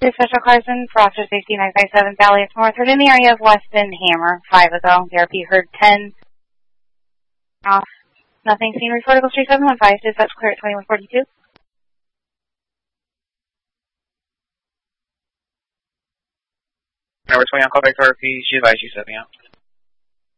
Special Carson for Officer Safety 957 Valley of Northwood in the area of Weston Hammer 5 ago. DRP heard 10 off. Nothing seen. Reportable Street 715. Dispatch clear at 2142. Number 20 on callback RP. She advised you 7 out.